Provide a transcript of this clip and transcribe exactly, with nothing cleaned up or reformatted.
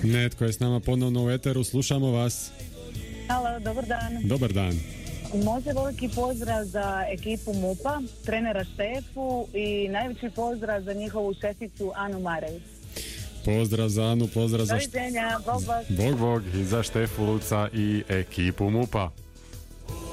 Netko je s nama ponovno u eteru, slušamo vas. Halo, dobar dan. Dobar dan. Može veliki pozdrav za ekipu MUP-a, trenera Štefu i najveći pozdrav za njihovu šeficu Anu Marej. Pozdrav za Anu, pozdrav za... Doviđenja, bog, bog. Bog, bog i za Štefu Luca i ekipu MUP-a.